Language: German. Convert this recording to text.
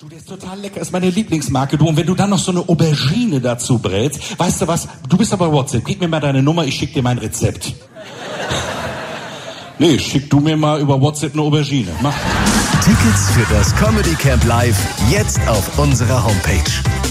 Du, der ist total lecker, ist meine Lieblingsmarke, du. Und wenn du dann noch so eine Aubergine dazu brätst, weißt du was, du bist aber WhatsApp, gib mir mal deine Nummer, ich schick dir mein Rezept. Nee, schick du mir mal über WhatsApp eine Aubergine, mach. Tickets für das Comedy Camp Live jetzt auf unserer Homepage.